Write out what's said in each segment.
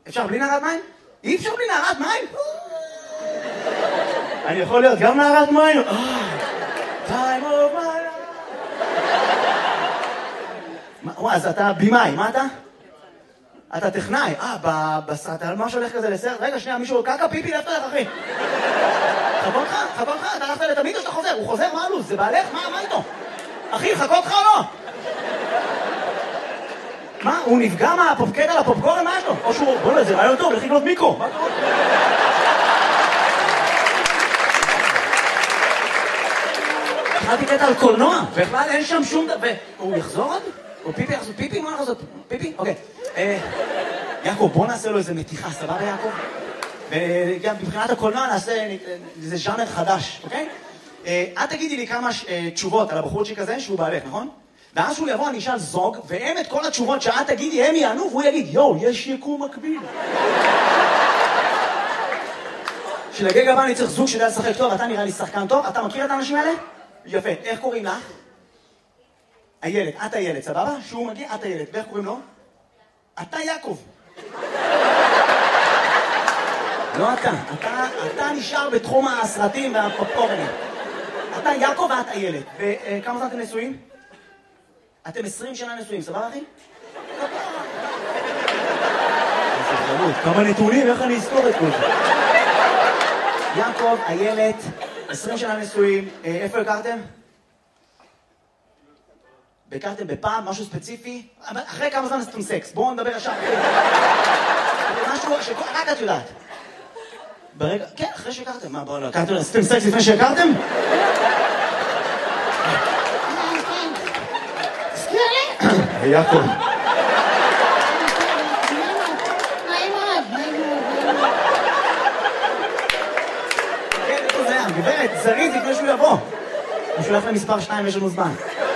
אפשר בלי נערת מים? אי אפשר בלי נערת מים? אני יכול להיות גם נערת מים? time of my life. אז אתה בימאי, מה אתה? אתה טכנאי. בסרט, על מה שהולך כזה לסרט? רגע, שנייה, מישהו קקה פיפי, לאיפה לך, אחי? חכו אותך, אתה הלכת לתמיד או שאתה חוזר? הוא חוזר, מה הלו"ז? זה בעלך? מה איתו? אחי, חכו אותך או לא? מה? הוא נפגע מהקטע לפופקורן? מה יש לו? או שהוא... בוא'נה, זה רעיון טוב, לך לקנות מיקרו. מה קורה? התחלתי קטע על קולנוע, בכלל אין שם שום דבר... הוא יחזור עוד? או פיפי יחזור? פיפי? מה יחזור? פיפי? אוקיי. יעקב, בוא נעשה לו איזה מתיחה, סבבה יעקב? וגם מבחינת הקולנוע נעשה איזה ז'אנר חדש, אוקיי? את תגידי לי כמה תשובות על הבחורצ'יק הזה שהוא בעלך, נכון? ואז שהוא יבוא, אני אשאל זוג, והם את כל התשובות שאת תגידי, הם יענו, והוא יגיד, יואו, יש יקום מקביל. שלגג הבא אני צריך זוג שידע לשחק טוב, אתה נראה לי שחקן טוב, אתה מכיר את האנשים האלה? יפה, איך קוראים לך? הילד, את הילד, סבבה? שהוא מגיע, את הילד, ואיך קוראים לו? אתה יעקב. לא אתה נשאר בתחום הסרטים והפופקורנים. אתה יעקב ואת הילד. וכמה זמן אתם נשואים? אתם 20 שנה נשואים, סבבה אחי? כמה נתונים, איך אני אזכור את כל זה? יעקב, הילד, 20 שנה נשואים, איפה הכרתם? הכרתם בפעם, משהו ספציפי? אחרי כמה זמן עשיתם סקס? בואו נדבר ישר. משהו שרק את יודעת. ברגע, כן, אחרי שהכרתם. מה, בואו לא, עשיתם סקס לפני שהכרתם? תזכיר לי? יעקב. כן, איפה זה היה? גברת, זריז לפני שהוא יבוא. הוא שולח למספר 2, יש לנו זמן.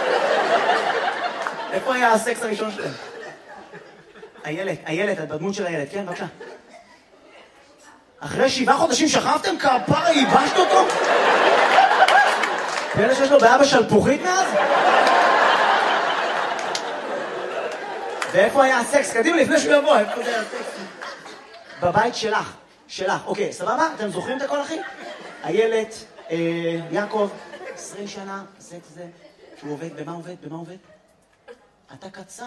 איפה היה הסקס הראשון שלהם? הילד, בדמות של הילד, כן, בבקשה. אחרי 7 חודשים שכבתם? כפרה, ייבשת אותו? ואלה שיש לו בעיה בשלפוחית מאז? ואיפה היה הסקס? קדימה, לפני שהוא יבוא, איפה זה היה הסקס? בבית שלך. אוקיי, סבבה? אתם זוכרים את הכל, אחי? הילד, יעקב, 20 שנה, הסקס זה, שהוא עובד, במה עובד? אתה קצב.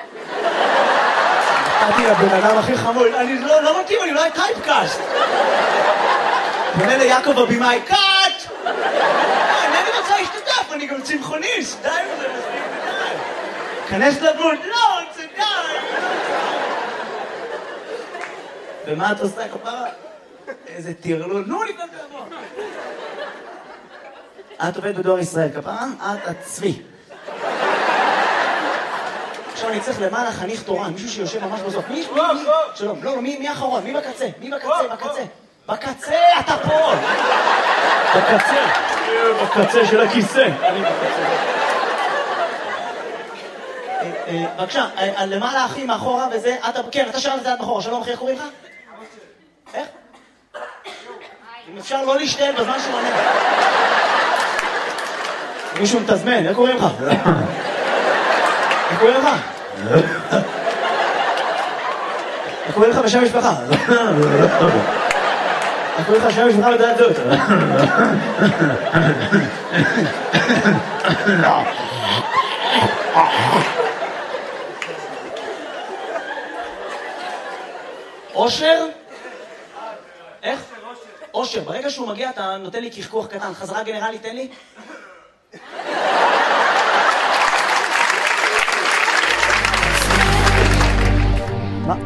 נתתי לבן אדם הכי חמוד, אני לא מתאים, אני לא היה טייפקאסט. פונה ליעקב הבימאי, קאט! אני רוצה להשתתף, אני גם צמחוניסט, די וזה מספיק בדי. כנס לבוד, לא, זה די. ומה את עושה, כפרה? איזה תירלול, נו, לפני תבוא. את עובדת בדואר ישראל, כפרה? את הצבי. עכשיו אני צריך למעלה חניך תורן, מישהו שיושב ממש בסוף. שלום, לא, מי האחרון? מי בקצה? בקצה, אתה פה! בקצה של הכיסא. בבקשה, למעלה אחי מאחורה וזה, כן, אתה שלם את זה עד מאחורה, שלום אחי, איך קוראים לך? איך? אם אפשר לא להשתעל בזמן שהוא עונה. מישהו מתזמן, איך קוראים לך? איך קוראים לך? איך קוראים לך בשם משפחה? איך קוראים לך בשם משפחה לדעת זאת? אושר? איך? אושר, ברגע שהוא מגיע אתה נותן לי כחכוח קטן, חזרה גנרלית תן לי?